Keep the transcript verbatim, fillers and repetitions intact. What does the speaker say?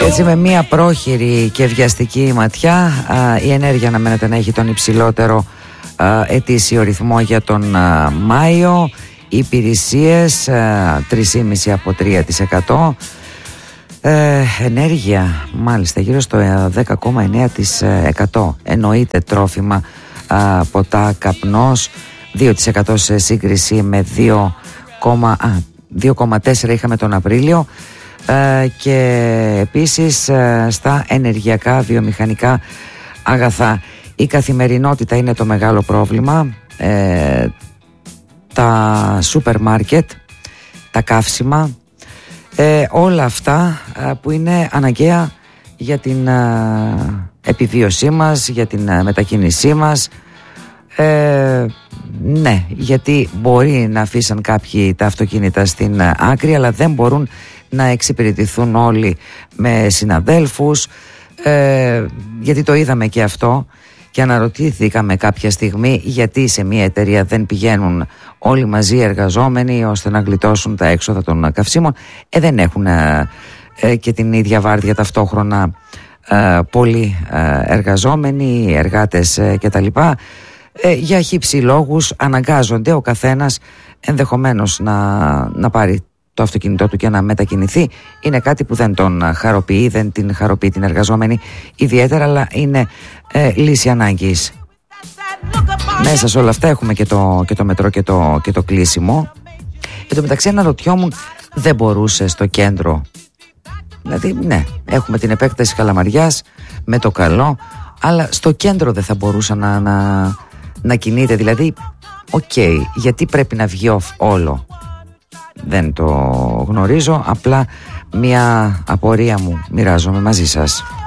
Έτσι, με μια πρόχειρη και βιαστική ματιά, α, η ενέργεια αναμένεται να έχει τον υψηλότερο α, ετήσιο ρυθμό για τον α, Μάιο. Οι υπηρεσίες τρία κόμμα πέντε από τρία τοις εκατό. Ε, ενέργεια μάλιστα γύρω στο δέκα κόμμα εννέα τοις εκατό. Εννοείται τρόφιμα, α, ποτά, καπνός δύο τοις εκατό σε σύγκριση με δύο κόμμα τέσσερα είχαμε τον Απρίλιο. Ε, και επίσης ε, στα ενεργειακά βιομηχανικά αγαθά η καθημερινότητα είναι το μεγάλο πρόβλημα. ε, τα σούπερ μάρκετ, τα καύσιμα, ε, όλα αυτά ε, που είναι αναγκαία για την ε, επιβίωσή μας, για την ε, μετακίνησή μας. Ε, ναι, γιατί μπορεί να αφήσαν κάποιοι τα αυτοκίνητα στην ε, άκρη, αλλά δεν μπορούν να εξυπηρετηθούν όλοι με συναδέλφους, ε, γιατί το είδαμε και αυτό και αναρωτήθηκαμε κάποια στιγμή γιατί σε μια εταιρεία δεν πηγαίνουν όλοι μαζί εργαζόμενοι ώστε να γλιτώσουν τα έξοδα των καυσίμων. Ε, δεν έχουν ε, ε, και την ίδια βάρδια ταυτόχρονα ε, πολλοί ε, εργαζόμενοι, εργάτες ε, κτλ. Ε, για χύψη λόγους αναγκάζονται ο καθένας ενδεχομένως να, να πάρει το αυτοκίνητό του και να μετακινηθεί. Είναι κάτι που δεν τον χαροποιεί, δεν την χαροποιεί την εργαζόμενη ιδιαίτερα, αλλά είναι ε, λύση ανάγκης. Μέσα σε όλα αυτά έχουμε και το, και το μετρό και το, και το κλείσιμο. Εν τω μεταξύ αναρωτιόμουν, δεν μπορούσε στο κέντρο, δηλαδή ναι, έχουμε την επέκταση Καλαμαριάς με το καλό, αλλά στο κέντρο δεν θα μπορούσε να, να, να κινείται, δηλαδή οκ, okay, γιατί πρέπει να βγει off όλο? Δεν το γνωρίζω, απλά μια απορία μου μοιράζομαι μαζί σας.